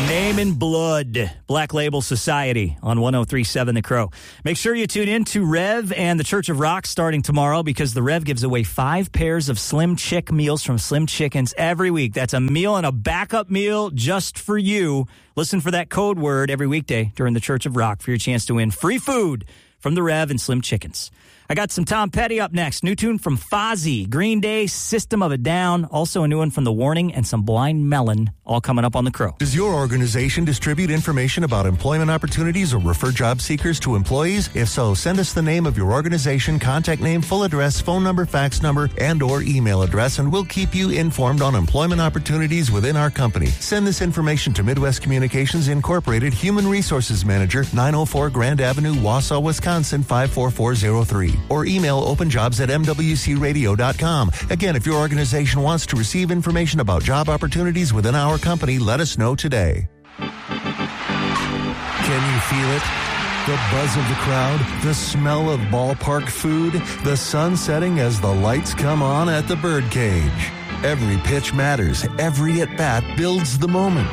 Name and Blood, Black Label Society on 103.7 The Crow. Make sure you tune in to Rev and the Church of Rock starting tomorrow, because the Rev gives away 5 pairs of Slim Chick meals from Slim Chickens every week. That's a meal and a backup meal just for you. Listen for that code word every weekday during the Church of Rock for your chance to win free food from the Rev and Slim Chickens. I got some Tom Petty up next. New tune from Fozzy, Green Day, System of a Down. Also a new one from The Warning and some Blind Melon. All coming up on The Crow. Does your organization distribute information about employment opportunities or refer job seekers to employees? If so, send us the name of your organization, contact name, full address, phone number, fax number, and or email address, and we'll keep you informed on employment opportunities within our company. Send this information to Midwest Communications Incorporated, Human Resources Manager, 904 Grand Avenue, Wausau, Wisconsin, 54403. Or email openjobs@mwcradio.com. Again, if your organization wants to receive information about job opportunities within our company, let us know today. Can you feel it? The buzz of the crowd, the smell of ballpark food, the sun setting as the lights come on at the birdcage. Every pitch matters. Every at-bat builds the moment.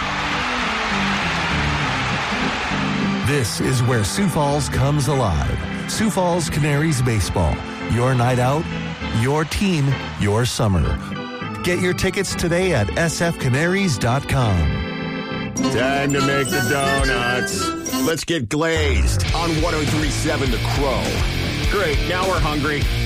This is where Sioux Falls comes alive. Sioux Falls Canaries Baseball. Your night out, your team, your summer. Get your tickets today at sfcanaries.com. Time to make the donuts. Let's get glazed on 103.7 The Crow. Great, now we're hungry.